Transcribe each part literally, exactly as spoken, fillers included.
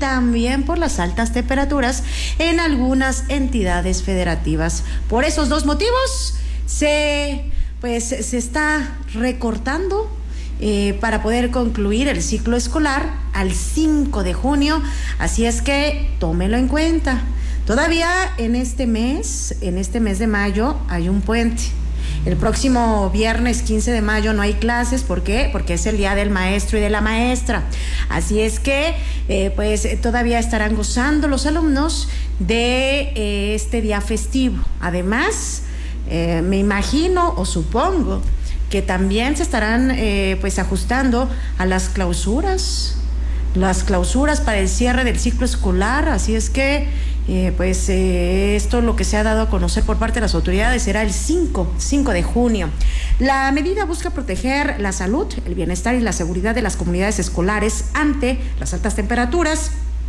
también por las altas temperaturas en algunas entidades federativas. Por esos dos motivos se, pues, se está recortando Eh, para poder concluir el ciclo escolar al cinco de junio, así es que tómelo en cuenta. Todavía en este mes, en este mes de mayo, hay un puente. El próximo viernes quince de mayo no hay clases. ¿Por qué? Porque es el día del maestro y de la maestra. Así es que eh, pues todavía estarán gozando los alumnos de eh, este día festivo. Además, eh, me imagino o supongo que también se estarán eh, pues ajustando a las clausuras, las clausuras para el cierre del ciclo escolar. Así es que eh, pues eh, esto lo que se ha dado a conocer por parte de las autoridades será el cinco de junio. La medida busca proteger la salud, el bienestar y la seguridad de las comunidades escolares ante las altas temperaturas,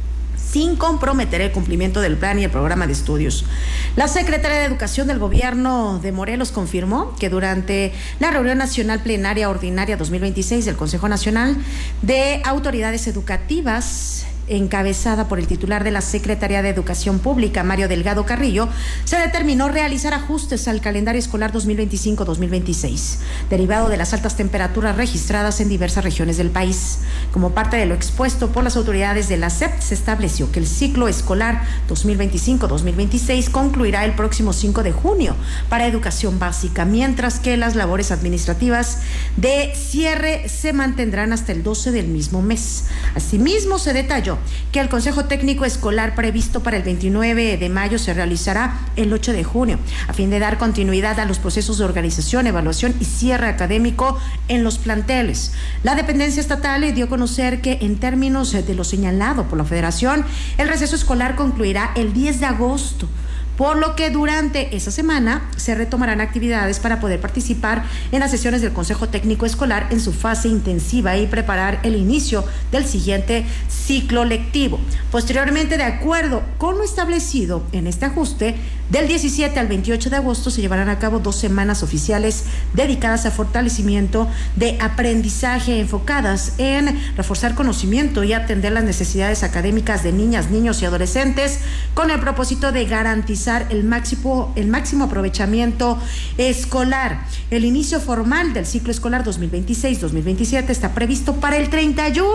sin comprometer el cumplimiento del plan y el programa de estudios. La secretaria de Educación del Gobierno de Morelos confirmó que durante la reunión nacional plenaria ordinaria dos mil veintiséis del Consejo Nacional de Autoridades Educativas, encabezada por el titular de la Secretaría de Educación Pública, Mario Delgado Carrillo, se determinó realizar ajustes al calendario escolar dos mil veinticinco dos mil veintiséis, derivado de las altas temperaturas registradas en diversas regiones del país. Como parte de lo expuesto por las autoridades de la S E P, se estableció que el ciclo escolar dos mil veinticinco dos mil veintiséis concluirá el próximo cinco de junio para educación básica, mientras que las labores administrativas de cierre se mantendrán hasta el doce del mismo mes. Asimismo, se detalló que el Consejo Técnico Escolar previsto para el veintinueve de mayo se realizará el ocho de junio, a fin de dar continuidad a los procesos de organización, evaluación y cierre académico en los planteles. La dependencia estatal dio a conocer que, en términos de lo señalado por la Federación, el receso escolar concluirá el diez de agosto, por lo que durante esa semana se retomarán actividades para poder participar en las sesiones del Consejo Técnico Escolar en su fase intensiva y preparar el inicio del siguiente ciclo lectivo. Posteriormente, de acuerdo con lo establecido en este ajuste, del diecisiete al veintiocho de agosto se llevarán a cabo dos semanas oficiales dedicadas a fortalecimiento de aprendizaje, enfocadas en reforzar conocimiento y atender las necesidades académicas de niñas, niños y adolescentes, con el propósito de garantizar el máximo, el máximo aprovechamiento escolar. El inicio formal del ciclo escolar dos mil veintiséis dos mil veintisiete está previsto para el treinta y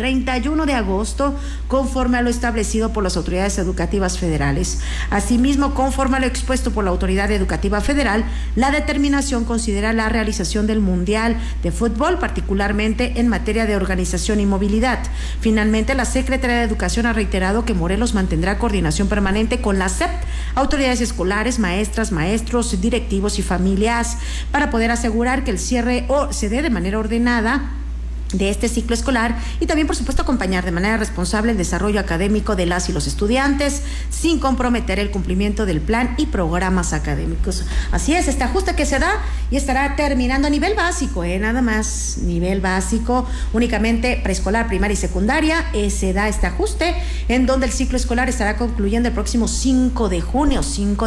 uno de agosto, conforme a lo establecido por las autoridades educativas federales. Asimismo, conforme a lo expuesto por la Autoridad Educativa Federal, la determinación considera la realización del Mundial de Fútbol, particularmente en materia de organización y movilidad. Finalmente, la Secretaría de Educación ha reiterado que Morelos mantendrá coordinación permanente con la S E P, autoridades escolares, maestras, maestros, directivos y familias, para poder asegurar que el cierre o se dé de manera ordenada de este ciclo escolar, y también, por supuesto, acompañar de manera responsable el desarrollo académico de las y los estudiantes sin comprometer el cumplimiento del plan y programas académicos. Así es, este ajuste que se da y estará terminando a nivel básico, ¿eh? Nada más nivel básico, únicamente preescolar, primaria y secundaria. Eh, se da este ajuste en donde el ciclo escolar estará concluyendo el próximo cinco de junio.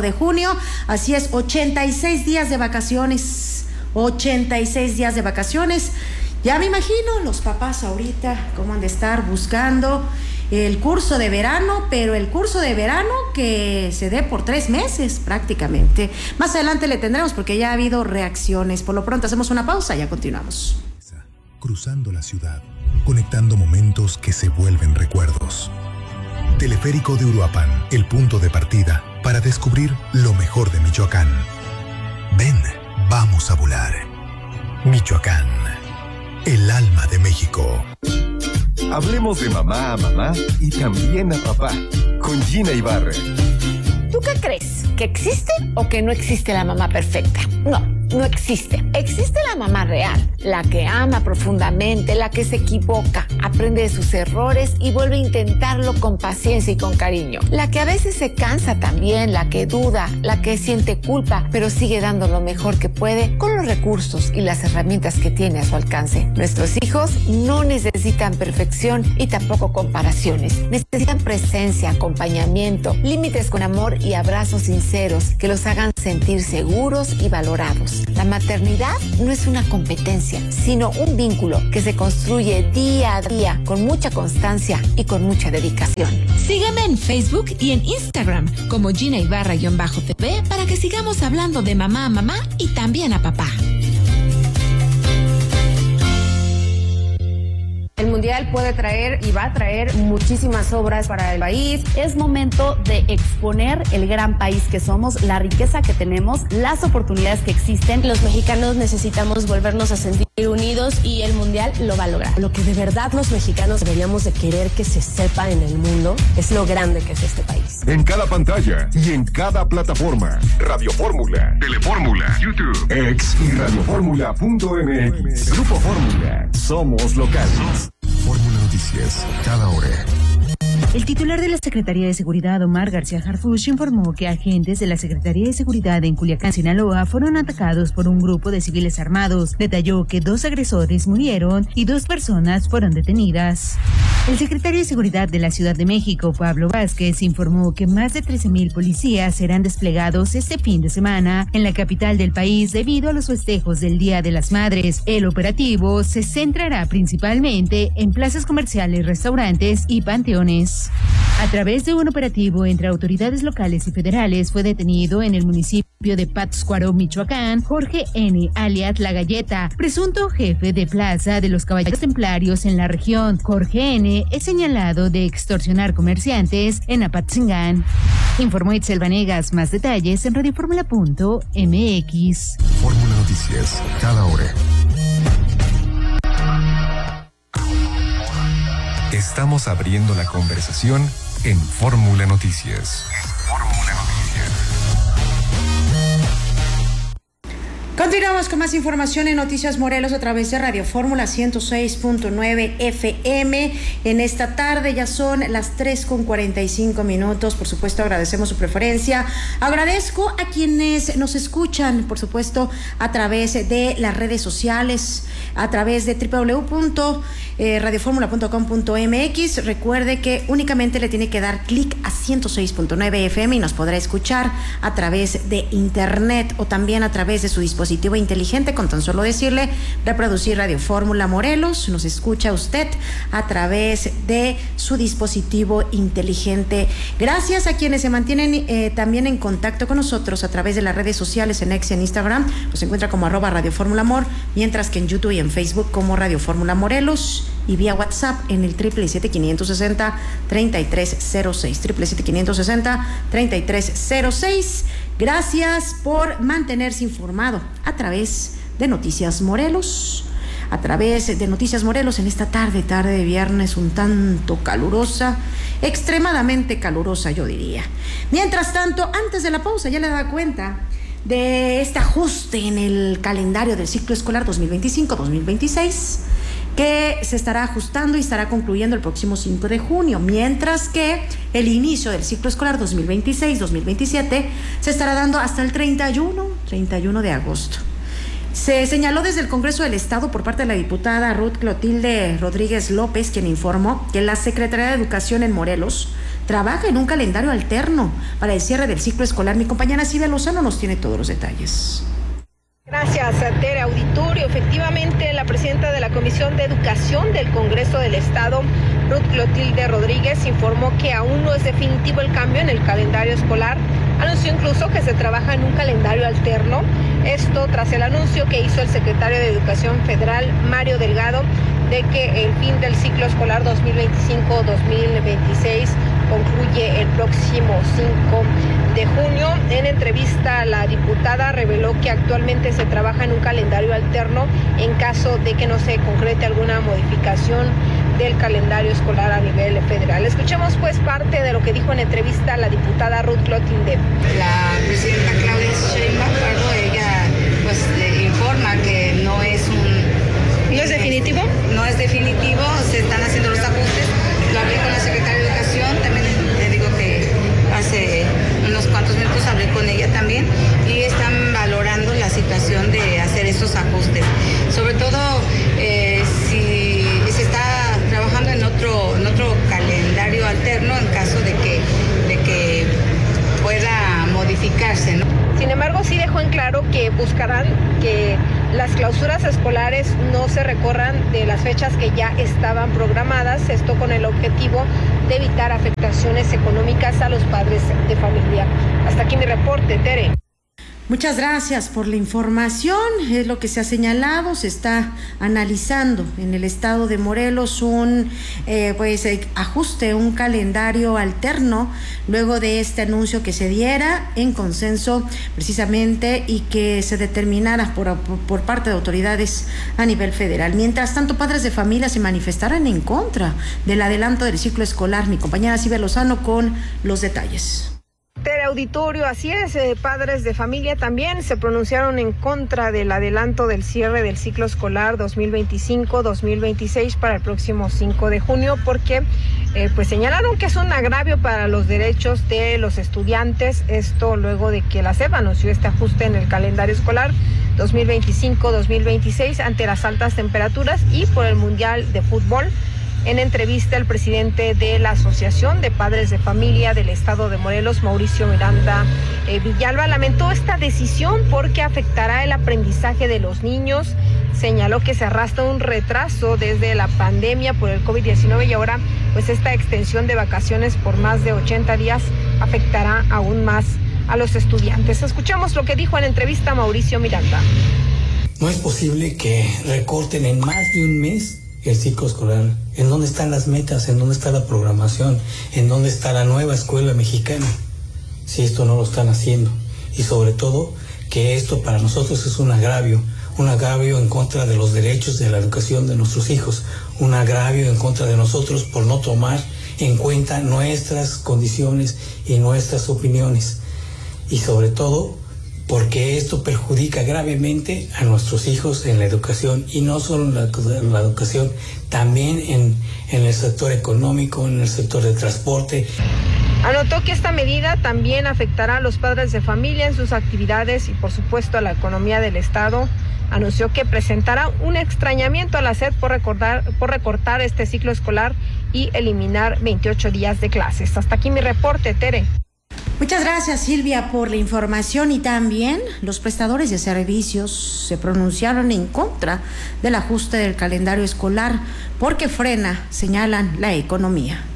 Así es, ochenta y seis días de vacaciones, ochenta y seis días de vacaciones. Ya me imagino los papás ahorita cómo han de estar buscando el curso de verano, pero el curso de verano que se dé por tres meses prácticamente. Más adelante le tendremos, porque ya ha habido reacciones. Por lo pronto hacemos una pausa y ya continuamos. Cruzando la ciudad, conectando momentos que se vuelven recuerdos. Teleférico de Uruapan, el punto de partida para descubrir lo mejor de Michoacán. Ven, vamos a volar. Michoacán, el alma de México. Hablemos de mamá a mamá y también a papá, con Gina Ibarra. ¿Tú qué crees? ¿Que existe o que no existe la mamá perfecta? No, no existe. Existe la mamá real, la que ama profundamente, la que se equivoca, aprende de sus errores y vuelve a intentarlo con paciencia y con cariño. La que a veces se cansa también, la que duda, la que siente culpa, pero sigue dando lo mejor que puede con los recursos y las herramientas que tiene a su alcance. Nuestros hijos no necesitan perfección y tampoco comparaciones. Necesitan presencia, acompañamiento, límites con amor y abrazos sinceros que los hagan sentir seguros y valorados. hijos. La maternidad no es una competencia, sino un vínculo que se construye día a día con mucha constancia y con mucha dedicación. Sígueme en Facebook y en Instagram como Gina Ibarra-T V para que sigamos hablando de mamá a mamá y también a papá. El Mundial puede traer y va a traer muchísimas obras para el país. Es momento de exponer el gran país que somos, la riqueza que tenemos, las oportunidades que existen. Los mexicanos necesitamos volvernos a sentir unidos y el Mundial lo va a lograr. Lo que de verdad los mexicanos deberíamos de querer que se sepa en el mundo es lo grande que es este país. En cada pantalla y en cada plataforma. Radio Fórmula, Telefórmula, YouTube, X y radioformula punto m x. Grupo Fórmula. Somos locales. Fórmula Noticias, cada hora. El titular de la Secretaría de Seguridad, Omar García Harfuch, informó que agentes de la Secretaría de Seguridad en Culiacán, Sinaloa, fueron atacados por un grupo de civiles armados. Detalló que dos agresores murieron y dos personas fueron detenidas. El secretario de Seguridad de la Ciudad de México, Pablo Vázquez, informó que más de trece mil policías serán desplegados este fin de semana en la capital del país debido a los festejos del Día de las Madres. El operativo se centrará principalmente en plazas comerciales, restaurantes y panteones. A través de un operativo entre autoridades locales y federales fue detenido en el municipio de Pátzcuaro, Michoacán, Jorge N., alias La Galleta, presunto jefe de plaza de los Caballeros Templarios en la región. Jorge N. es señalado de extorsionar comerciantes en Apatzingán. Informó Itzel Vanegas. Más detalles en radioformula punto m x. Fórmula Noticias, cada hora. Estamos abriendo la conversación en Fórmula Noticias. Fórmula Noticias. Continuamos con más información en Noticias Morelos a través de Radio Fórmula ciento seis punto nueve F M. En esta tarde ya son las tres con cuarenta y cinco minutos. Por supuesto, agradecemos su preferencia. Agradezco a quienes nos escuchan, por supuesto, a través de las redes sociales, a través de doble u doble u doble u punto radioformula punto com punto m x. Recuerde que únicamente le tiene que dar clic a ciento seis punto nueve F M y nos podrá escuchar a través de internet o también a través de su dispositivo inteligente. Con tan solo decirle reproducir Radio Fórmula Morelos, nos escucha usted a través de su dispositivo inteligente. Gracias a quienes se mantienen eh, también en contacto con nosotros a través de las redes sociales en X y en Instagram. Nos encuentra como arroba Radio Fórmula Mor, mientras que en YouTube y en Facebook como Radio Fórmula Morelos, y vía WhatsApp en el triple siete quinientos sesenta treinta y tres cero seis, triple siete quinientos sesenta treinta y tres cero seis. Gracias por mantenerse informado a través de Noticias Morelos, a través de Noticias Morelos en esta tarde, tarde de viernes un tanto calurosa, extremadamente calurosa yo diría. Mientras tanto, antes de la pausa ya le daba cuenta de este ajuste en el calendario del ciclo escolar dos mil veinticinco dos mil veintiséis, que se estará ajustando y estará concluyendo el próximo cinco de junio, mientras que el inicio del ciclo escolar dos mil veintiséis dos mil veintisiete se estará dando hasta el treinta y uno de agosto. Se señaló desde el Congreso del Estado por parte de la diputada Ruth Clotilde Rodríguez López, quien informó que la Secretaría de Educación en Morelos trabaja en un calendario alterno para el cierre del ciclo escolar. Mi compañera Silvia Lozano nos tiene todos los detalles. Gracias, Tere Auditorio. Efectivamente, la presidenta de la Comisión de Educación del Congreso del Estado, Ruth Clotilde Rodríguez, informó que aún no es definitivo el cambio en el calendario escolar. Anunció incluso que se trabaja en un calendario alterno. Esto tras el anuncio que hizo el secretario de Educación Federal, Mario Delgado, de que el fin del ciclo escolar dos mil veinticinco dos mil veintiséis concluye el próximo cinco de junio. En entrevista, la diputada reveló que actualmente se trabaja en un calendario alterno en caso de que no se concrete alguna modificación del calendario escolar a nivel federal. Escuchemos pues parte de lo que dijo en entrevista la diputada Ruth Clotilde. La presidenta Claudia Sheinbaum, ella pues le informa que no es un... ¿No es definitivo? No es definitivo, se están haciendo los ajustes. Lo hablé con la secretaria de Educación, también le digo que hace unos cuantos minutos hablé con ella también y están valorando la situación de hacer esos ajustes. Sobre todo eh, si se está trabajando en otro, en otro calendario alterno en caso de que, de que pueda modificarse, ¿no? Sin embargo, sí dejó en claro claro que buscarán que las clausuras escolares no se recorran de las fechas que ya estaban programadas, esto con el objetivo de evitar afectaciones económicas a los padres de familia. Hasta aquí mi reporte, Tere. Muchas gracias por la información. Es lo que se ha señalado, se está analizando en el estado de Morelos un eh, pues eh, ajuste, un calendario alterno luego de este anuncio que se diera en consenso precisamente y que se determinara por, por, por parte de autoridades a nivel federal. Mientras tanto, padres de familia se manifestaron en contra del adelanto del ciclo escolar. Mi compañera Silvia Lozano con los detalles. Auditorio, así es, eh, padres de familia también se pronunciaron en contra del adelanto del cierre del ciclo escolar dos mil veinticinco dos mil veintiséis para el próximo cinco de junio, porque eh, pues señalaron que es un agravio para los derechos de los estudiantes, esto luego de que la SEP anunció este ajuste en el calendario escolar dos mil veinticinco dos mil veintiséis ante las altas temperaturas y por el Mundial de Fútbol. En entrevista, el presidente de la Asociación de Padres de Familia del Estado de Morelos, Mauricio Miranda eh, Villalba, lamentó esta decisión porque afectará el aprendizaje de los niños. Señaló que se arrastra un retraso desde la pandemia por el COVID diecinueve y ahora pues esta extensión de vacaciones por más de ochenta días afectará aún más a los estudiantes. Escuchamos lo que dijo en entrevista Mauricio Miranda. No es posible que recorten en más de un mes el ciclo escolar. ¿En dónde están las metas? ¿En dónde está la programación? ¿En dónde está la nueva escuela mexicana? Si esto no lo están haciendo. Y sobre todo, que esto para nosotros es un agravio, un agravio en contra de los derechos de la educación de nuestros hijos, un agravio en contra de nosotros por no tomar en cuenta nuestras condiciones y nuestras opiniones. Y sobre todo, porque esto perjudica gravemente a nuestros hijos en la educación, y no solo en la, la educación, también en, en el sector económico, en el sector de transporte. Anotó que esta medida también afectará a los padres de familia en sus actividades y por supuesto a la economía del Estado. Anunció que presentará un extrañamiento a la SEP por, recordar, por recortar este ciclo escolar y eliminar veintiocho días de clases. Hasta aquí mi reporte, Tere. Muchas gracias, Silvia, por la información. Y también los prestadores de servicios se pronunciaron en contra del ajuste del calendario escolar porque frena, señalan, la economía.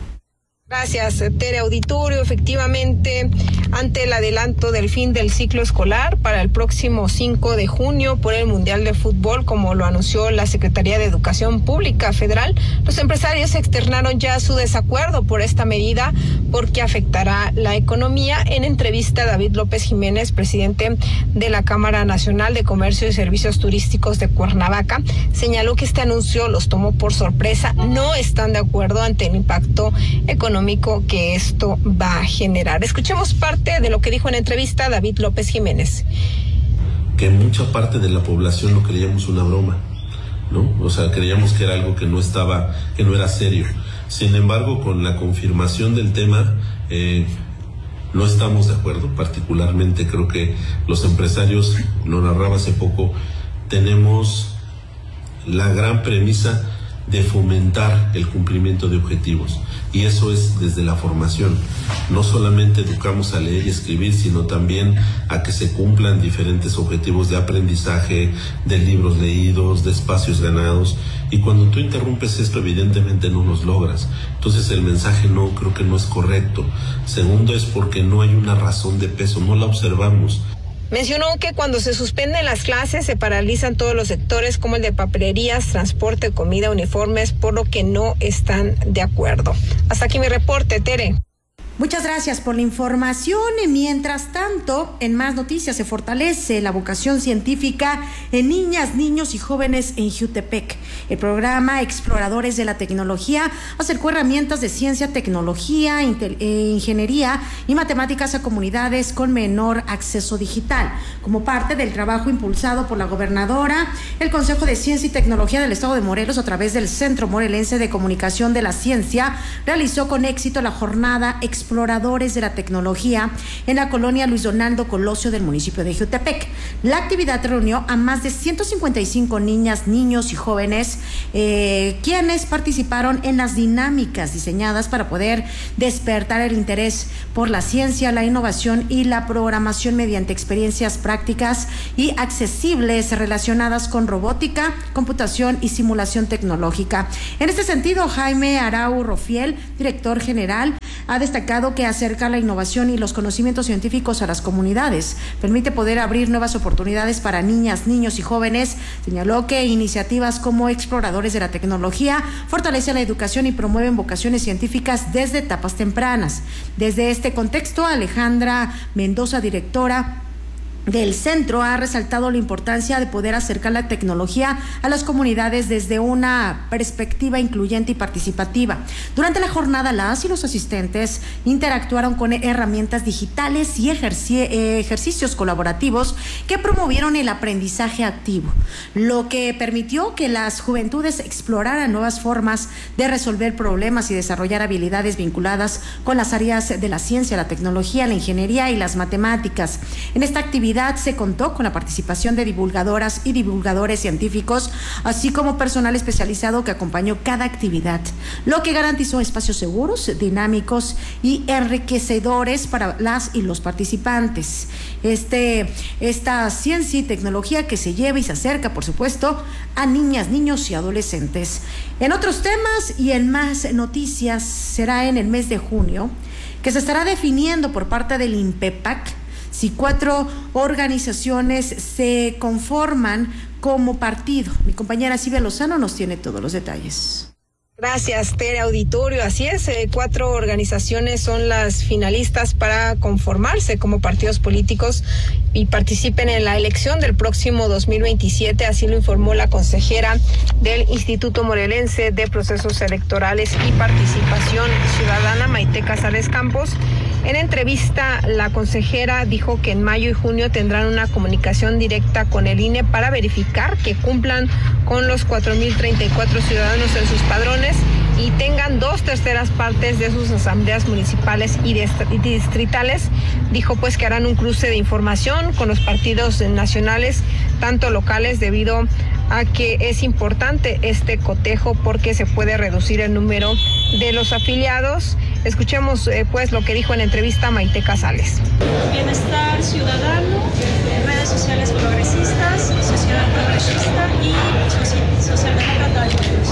Gracias, Tere. Auditorio, efectivamente, ante el adelanto del fin del ciclo escolar para el próximo cinco de junio por el Mundial de Fútbol, como lo anunció la Secretaría de Educación Pública Federal, los empresarios externaron ya su desacuerdo por esta medida porque afectará la economía. En entrevista, David López Jiménez, presidente de la Cámara Nacional de Comercio y Servicios Turísticos de Cuernavaca, señaló que este anuncio los tomó por sorpresa. No están de acuerdo ante el impacto económico que esto va a generar. Escuchemos parte de lo que dijo en entrevista David López Jiménez. Que mucha parte de la población lo creíamos una broma, ¿no? O sea, creíamos que era algo que no estaba, que no era serio. Sin embargo, con la confirmación del tema, eh, no estamos de acuerdo. Particularmente creo que los empresarios, lo narraba hace poco, tenemos la gran premisa de fomentar el cumplimiento de objetivos, y eso es desde la formación. No solamente educamos a leer y escribir, sino también a que se cumplan diferentes objetivos de aprendizaje, de libros leídos, de espacios ganados, y cuando tú interrumpes esto, evidentemente no los logras. Entonces el mensaje no, creo que no es correcto. Segundo, es porque no hay una razón de peso, no la observamos. Mencionó que cuando se suspenden las clases se paralizan todos los sectores como el de papelerías, transporte, comida, uniformes, por lo que no están de acuerdo. Hasta aquí mi reporte, Tere. Muchas gracias por la información. Mientras tanto, en más noticias, se fortalece la vocación científica en niñas, niños y jóvenes en Jiutepec. El programa Exploradores de la Tecnología acercó herramientas de ciencia, tecnología, ingeniería y matemáticas a comunidades con menor acceso digital. Como parte del trabajo impulsado por la gobernadora, el Consejo de Ciencia y Tecnología del Estado de Morelos, a través del Centro Morelense de Comunicación de la Ciencia, realizó con éxito la jornada Exploradores Exploradores de la Tecnología en la colonia Luis Donaldo Colosio del municipio de Jiutepec. La actividad reunió a más de ciento cincuenta y cinco niñas, niños y jóvenes, eh, quienes participaron en las dinámicas diseñadas para poder despertar el interés por la ciencia, la innovación y la programación mediante experiencias prácticas y accesibles relacionadas con robótica, computación y simulación tecnológica. En este sentido, Jaime Arau Rofiel, director general, ha destacado que acerca la innovación y los conocimientos científicos a las comunidades, permite poder abrir nuevas oportunidades para niñas, niños y jóvenes. Señaló que iniciativas como Exploradores de la Tecnología fortalece la educación y promueven vocaciones científicas desde etapas tempranas. Desde este contexto, Alejandra Mendoza, directora del centro, ha resaltado la importancia de poder acercar la tecnología a las comunidades desde una perspectiva incluyente y participativa. Durante la jornada, las y los asistentes interactuaron con herramientas digitales y ejerci- ejercicios colaborativos que promovieron el aprendizaje activo, lo que permitió que las juventudes exploraran nuevas formas de resolver problemas y desarrollar habilidades vinculadas con las áreas de la ciencia, la tecnología, la ingeniería y las matemáticas. En esta actividad se contó con la participación de divulgadoras y divulgadores científicos, así como personal especializado que acompañó cada actividad, lo que garantizó espacios seguros, dinámicos y enriquecedores para las y los participantes. Este, esta ciencia y tecnología que se lleva y se acerca, por supuesto, a niñas, niños y adolescentes. En otros temas y en más noticias, será en el mes de junio que se estará definiendo por parte del INPEPAC si cuatro organizaciones se conforman como partido. Mi compañera Silvia Lozano nos tiene todos los detalles. Gracias, Tere Auditorio. Así es, eh, cuatro organizaciones son las finalistas para conformarse como partidos políticos y participen en la elección del próximo dos mil veintisiete, así lo informó la consejera del Instituto Morelense de Procesos Electorales y Participación Ciudadana, Maite Casares Campos. En entrevista, la consejera dijo que en mayo y junio tendrán una comunicación directa con el I N E para verificar que cumplan con los cuatro mil treinta y cuatro ciudadanos en sus padrones y tengan dos terceras partes de sus asambleas municipales y distritales. Dijo pues que harán un cruce de información con los partidos nacionales, tanto locales, debido a que es importante este cotejo porque se puede reducir el número de los afiliados. Escuchemos eh, pues lo que dijo en entrevista Maite Casales. Bienestar ciudadano, redes sociales progresistas, sociedad progresista y socialdemócrata de Morelos.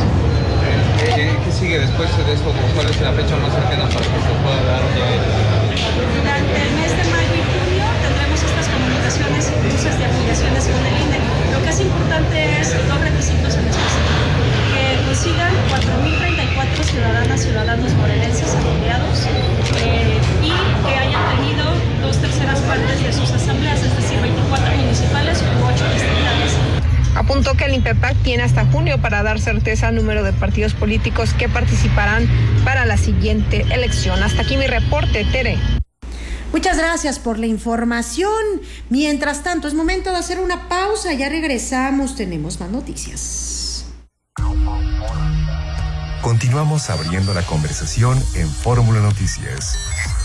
Eh, ¿Qué sigue después de esto? ¿Cuál es la fecha más cercana para que se pueda dar ya el... Durante el mes de mayo y junio tendremos estas comunicaciones y cruces de afiliaciones con el I N E. Lo que es importante es dos requisitos en específico: que consigan cuatro mil treinta y cuatro ciudadanas, ciudadanos morelenses afiliados eh, y que hayan tenido dos terceras partes de sus asambleas, es decir, veinticuatro municipales u ocho distritales. Apuntó que el INPEPAC tiene hasta junio para dar certeza al número de partidos políticos que participarán para la siguiente elección. Hasta aquí mi reporte, Tere. Muchas gracias por la información. Mientras tanto, es momento de hacer una pausa. Ya regresamos, tenemos más noticias. Continuamos abriendo la conversación en Fórmula Noticias.